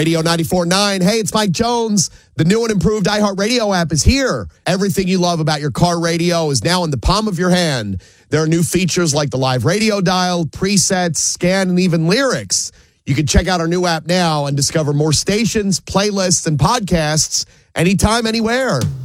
Radio 94.9. Hey, it's Mike Jones. The new and improved iHeartRadio app is here. Everything you love about your car radio is now in the palm of your hand. There are new features like the live radio dial, presets, scan, and even lyrics. You can check out our new app now and discover more stations, playlists, and podcasts anytime, anywhere.